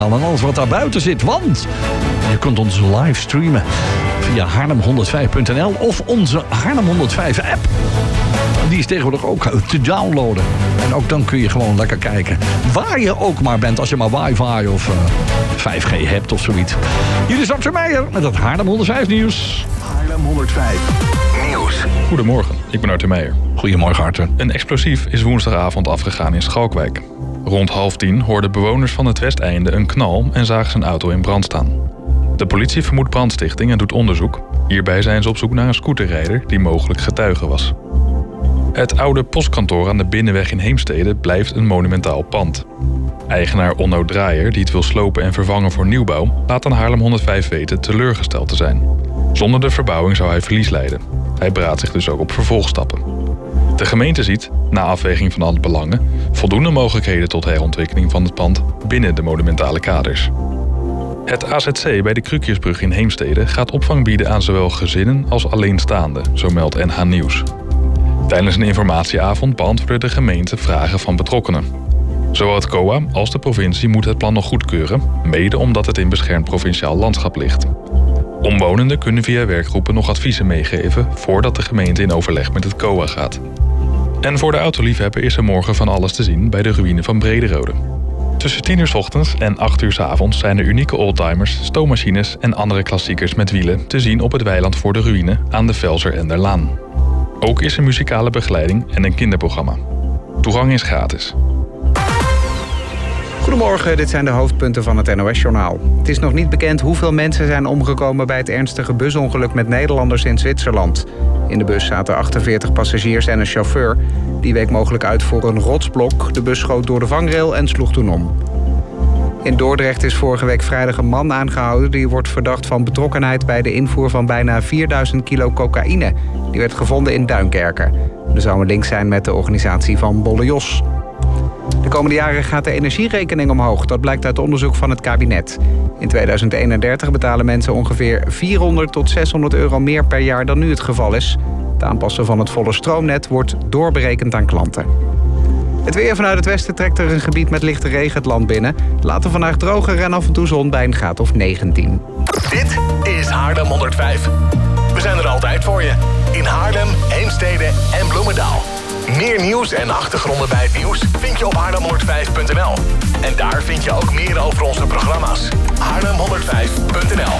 En alles wat daar buiten zit, want je kunt ons live streamen via Haarlem105.nl of onze Haarlem 105 app. Die is tegenwoordig ook te downloaden. En ook dan kun je gewoon lekker kijken waar je ook maar bent, als je maar wifi of 5G hebt of zoiets. Hier is Arthur Meijer met het Haarlem 105 nieuws. Haarlem 105 nieuws. Goedemorgen, ik ben Arthur Meijer. Goedemorgen, Arthur. Een explosief is woensdagavond afgegaan in Schalkwijk. Rond 9:30 hoorden bewoners van het Westeinde een knal en zagen zijn auto in brand staan. De politie vermoedt brandstichting en doet onderzoek. Hierbij zijn ze op zoek naar een scooterrijder die mogelijk getuige was. Het oude postkantoor aan de Binnenweg in Heemstede blijft een monumentaal pand. Eigenaar Onno Draaier, die het wil slopen en vervangen voor nieuwbouw, laat aan Haarlem 105 weten teleurgesteld te zijn. Zonder de verbouwing zou hij verlies lijden. Hij beraadt zich dus ook op vervolgstappen. De gemeente ziet, na afweging van alle belangen, voldoende mogelijkheden tot herontwikkeling van het pand binnen de monumentale kaders. Het AZC bij de Krukjesbrug in Heemstede gaat opvang bieden aan zowel gezinnen als alleenstaanden, zo meldt NH Nieuws. Tijdens een informatieavond beantwoordde de gemeente vragen van betrokkenen. Zowel het COA als de provincie moeten het plan nog goedkeuren, mede omdat het in beschermd provinciaal landschap ligt. Omwonenden kunnen via werkgroepen nog adviezen meegeven voordat de gemeente in overleg met het COA gaat. En voor de autoliefhebber is er morgen van alles te zien bij de ruïne van Brederode. Tussen 10 uur 's ochtends en 8 uur 's avonds zijn er unieke oldtimers, stoommachines en andere klassiekers met wielen te zien op het weiland voor de ruïne aan de Velser en der Laan. Ook is er muzikale begeleiding en een kinderprogramma. Toegang is gratis. Goedemorgen, dit zijn de hoofdpunten van het NOS-journaal. Het is nog niet bekend hoeveel mensen zijn omgekomen bij het ernstige busongeluk met Nederlanders in Zwitserland. In de bus zaten 48 passagiers en een chauffeur. Die week mogelijk uit voor een rotsblok. De bus schoot door de vangrail en sloeg toen om. In Dordrecht is vorige week vrijdag een man aangehouden. Die wordt verdacht van betrokkenheid bij de invoer van bijna 4000 kilo cocaïne. Die werd gevonden in Duinkerken. Er zou een link zijn met de organisatie van Bolle Jos. De komende jaren gaat de energierekening omhoog. Dat blijkt uit onderzoek van het kabinet. In 2031 betalen mensen ongeveer 400 tot 600 euro meer per jaar dan nu het geval is. Het aanpassen van het volle stroomnet wordt doorberekend aan klanten. Het weer vanuit het westen trekt er een gebied met lichte regen het land binnen. Later vandaag droger en af en toe zon bij een graad of 19. Dit is Haarlem 105. We zijn er altijd voor je. In Haarlem, Heemstede en Bloemendaal. Meer nieuws en achtergronden bij het nieuws vind je op haarlem105.nl. En daar vind je ook meer over onze programma's. Haarlem105.nl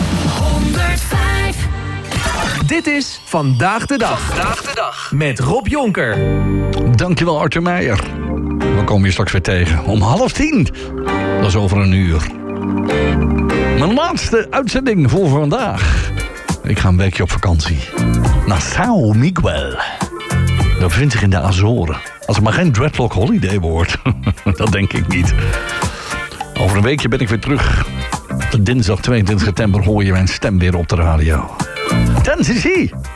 105. Dit is Vandaag de Dag. Vandaag de Dag. Met Rob Jonker. Dankjewel, Arthur Meijer. We komen je straks weer tegen om 9:30. Dat is over een uur. Mijn laatste uitzending voor vandaag. Ik ga een weekje op vakantie. Naar São Miguel. Dat bevindt zich in de Azoren. Als het maar geen dreadlock holiday wordt. Dat denk ik niet. Over een weekje ben ik weer terug. Dinsdag 22 september hoor je mijn stem weer op de radio. Tennessee.